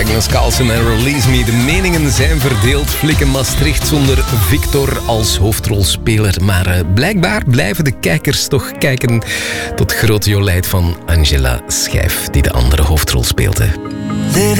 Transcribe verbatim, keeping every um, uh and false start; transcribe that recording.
Agnes Carlsen en Release Me. De meningen zijn verdeeld. Flikken Maastricht zonder Victor als hoofdrolspeler. Maar uh, blijkbaar blijven de kijkers toch kijken tot groot jolijt van Angela Schijf, die de andere hoofdrol speelde.